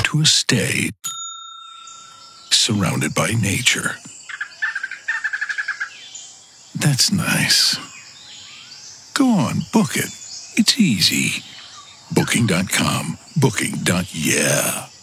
to a stay, surrounded by nature. That's nice. Go on, book it. It's easy. Booking.com. Booking.yeah.